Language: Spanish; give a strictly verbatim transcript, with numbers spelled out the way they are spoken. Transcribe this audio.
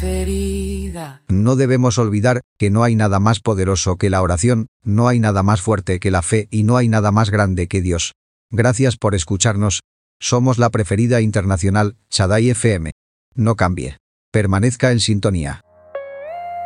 preferida. No debemos olvidar que no hay nada más poderoso que la oración, no hay nada más fuerte que la fe y no hay nada más grande que Dios. Gracias por escucharnos. Somos la preferida internacional, Shaddai F M. No cambie. Permanezca en sintonía.